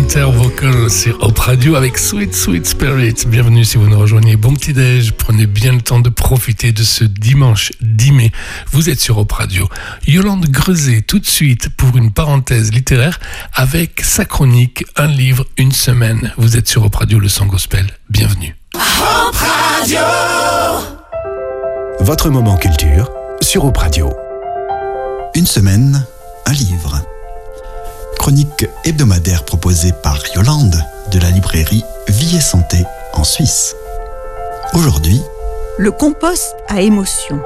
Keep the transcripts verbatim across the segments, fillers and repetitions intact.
Vocal sur Hope Radio avec Sweet Sweet Spirit. Bienvenue si vous nous rejoignez. Bon petit déj. Prenez bien le temps de profiter de ce dimanche dix mai. Vous êtes sur Hope Radio. Yolande Grezet tout de suite pour une parenthèse littéraire avec sa chronique Un livre, une semaine. Vous êtes sur Hope Radio, le son gospel. Bienvenue. Hope Radio. Votre moment culture sur Hope Radio. Une semaine, un livre. Chronique hebdomadaire proposée par Yolande de la librairie Vie et Santé en Suisse. Aujourd'hui, Le compost à émotion.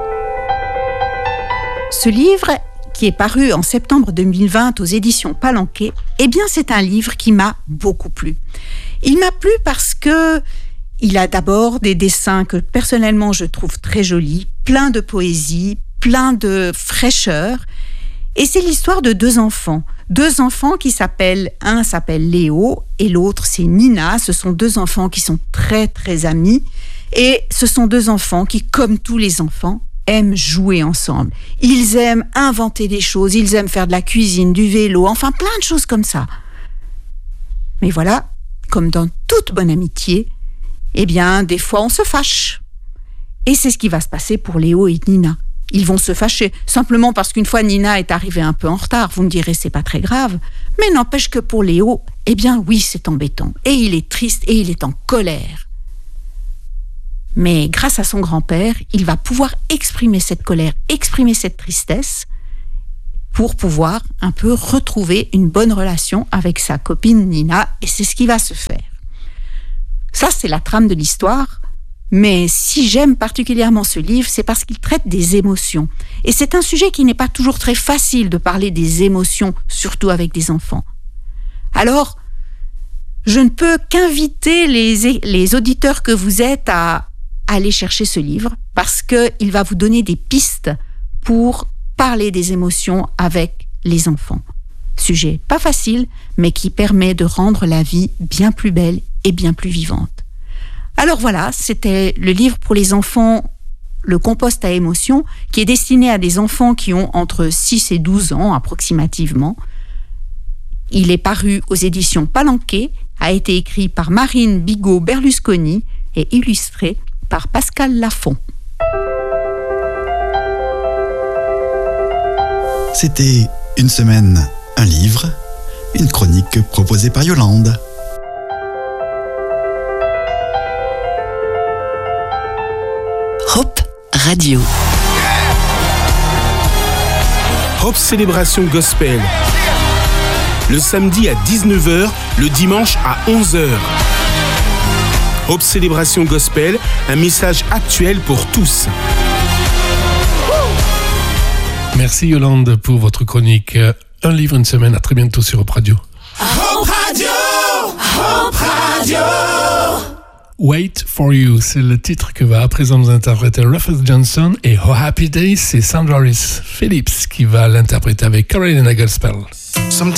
Ce livre, qui est paru en septembre deux mille vingt aux éditions Palanquet, eh bien c'est un livre qui m'a beaucoup plu. Il m'a plu parce que il a d'abord des dessins que personnellement je trouve très jolis, plein de poésie, plein de fraîcheur. Et c'est l'histoire de deux enfants. Deux enfants qui s'appellent, un s'appelle Léo et l'autre c'est Nina. Ce sont deux enfants qui sont très très amis. Et ce sont deux enfants qui, comme tous les enfants, aiment jouer ensemble. Ils aiment inventer des choses, ils aiment faire de la cuisine, du vélo, enfin plein de choses comme ça. Mais voilà, comme dans toute bonne amitié, eh bien des fois on se fâche. Et c'est ce qui va se passer pour Léo et Nina. Ils vont se fâcher, simplement parce qu'une fois Nina est arrivée un peu en retard. Vous me direz, c'est pas très grave. Mais n'empêche que pour Léo, eh bien oui, c'est embêtant. Et il est triste et il est en colère. Mais grâce à son grand-père, il va pouvoir exprimer cette colère, exprimer cette tristesse, pour pouvoir un peu retrouver une bonne relation avec sa copine Nina. Et c'est ce qui va se faire. Ça, c'est la trame de l'histoire. Mais si j'aime particulièrement ce livre, c'est parce qu'il traite des émotions. Et c'est un sujet qui n'est pas toujours très facile de parler des émotions, surtout avec des enfants. Alors, je ne peux qu'inviter les, les auditeurs que vous êtes à aller chercher ce livre, parce qu'il va vous donner des pistes pour parler des émotions avec les enfants. Sujet pas facile, mais qui permet de rendre la vie bien plus belle et bien plus vivante. Alors voilà, c'était le livre pour les enfants, Le compost à émotion, qui est destiné à des enfants qui ont entre six et douze ans approximativement. Il est paru aux éditions Palanquet, a été écrit par Marine Bigot-Berlusconi et illustré par Pascal Lafont. c'était Une semaine, un livre, une chronique proposée par Yolande. Hope Radio. Hope Célébration Gospel. Le samedi à dix-neuf heures, le dimanche à onze heures. Hope Célébration Gospel, un message actuel pour tous. Merci Yolande pour votre chronique. Un livre, une semaine. À très bientôt sur Hope Radio. Hope Radio. Hope Radio. Wait for You, c'est le titre que va à présent nous interpréter Rufus Johnson, et Oh Happy Days, c'est Sandra Rhys Phillips qui va l'interpréter avec Carolina Gospel.